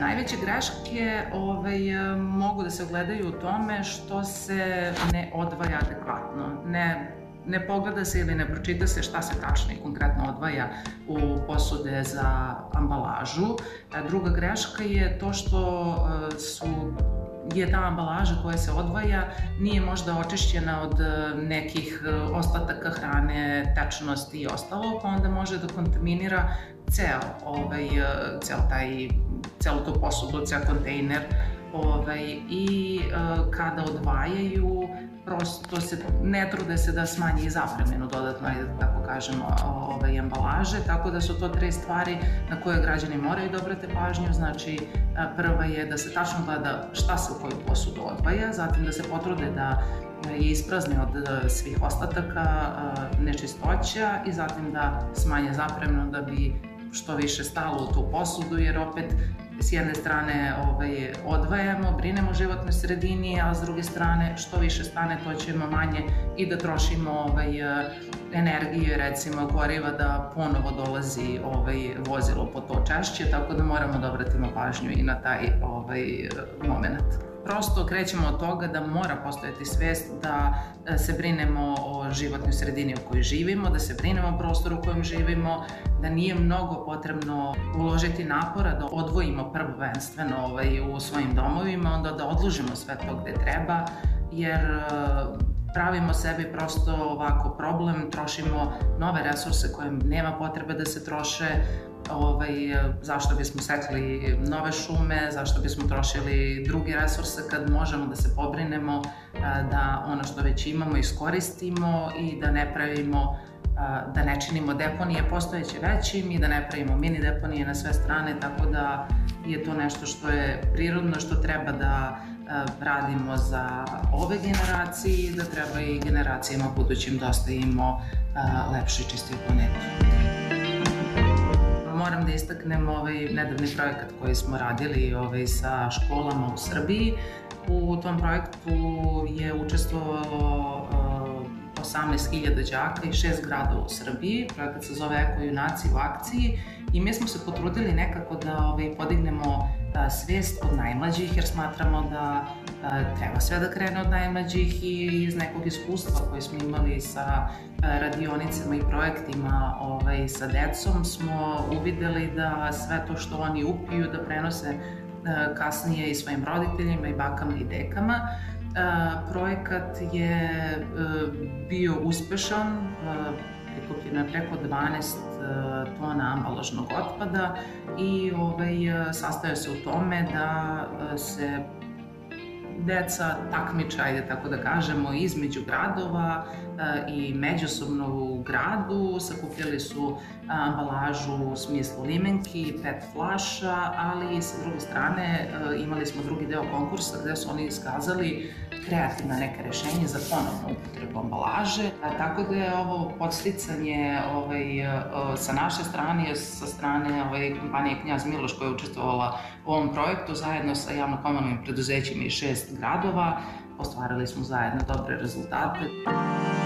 Najveće greške mogu da se ogledaju u tome što se ne odvaja adekvatno. Ne pogleda se ili ne pročita se šta se tačno i konkretno odvaja u posude za ambalažu. Druga greška je to što je ta ambalaža koja se odvaja nije možda očišćena od nekih ostataka hrane, tečnosti i ostalo, pa onda može da kontaminira celu tu posudu, ceo kontejner. I kada odvajaju, prosto se ne trude se da smanji zapreminu dodatno, da tako kažemo, ambalaže, tako da su to 3 stvari na koje građani moraju da obrate pažnju. Znači, prva je da se tačno gleda šta se u koju posudu odvaja, zatim da se potrude da je isprazne od svih ostataka, nečistoća i zatim da smanje zapreminu da bi što više stalo u tu posudu, jer opet s jedne strane odvajamo, brinemo o životnoj sredini, a s druge strane što više stane to ćemo manje i da trošimo energije, recimo goriva, da ponovo dolazi vozilo po to češće, tako da moramo da obratimo pažnju i na taj moment. Prosto krećemo od toga da mora postojati svest da se brinemo o životnoj sredini u kojoj živimo, da se brinemo o prostoru u kojem živimo, da nije mnogo potrebno uložiti napora da odvojimo prvenstveno u svojim domovima, onda da odložimo sve to gde treba, jer pravimo sebi prosto ovako problem, trošimo nove resurse koje nema potrebe da se troše, zašto bismo sekli nove šume, zašto bismo trošili druge resurse kad možemo da se pobrinemo da ono što već imamo iskoristimo i da ne pravimo, da ne činimo deponije postojeće većim i da ne pravimo mini deponije na sve strane, tako da je to nešto što je prirodno, što treba da radimo za ove generacije i da treba i generacijama budućim da ostavimo lepšu i čistiju planetu. Moram da istaknem nedavni projekat koji smo radili sa školama u Srbiji. U tom projektu je učestvovalo 18.000 đaka i 6 gradova u Srbiji. Projekat se zove Eko junaci u akciji i mi smo se potrudili nekako da podignemo svest od najmlađih, jer smatramo da treba sve da krene od najmlađih i iz nekog iskustva koje smo imali sa radionicama i projektima sa decom smo uvideli da sve to što oni upiju da prenose kasnije i svojim roditeljima i bakama i dekama. Projekat je bio uspešan, prikupljeno je preko 12 tona ambalažnog otpada i sastojao se u tome da se deca takmiče, ajde tako da kažemo, između gradova i međusobno u gradu. Sakupljali su ambalažu u smislu limenki, PET flaša, ali sa druge strane imali smo drugi deo konkursa gde su oni iskazali kreativna neka rešenja za ponovnu upotrebu ambalaže. Tako da je ovo podsticanje sa naše strane i sa strane kompanije Knjaz Miloš koja je učestvovala u ovom projektu zajedno sa javno-komunalnim preduzećima iz 6 gradova. Ostvarili smo zajedno dobre rezultate.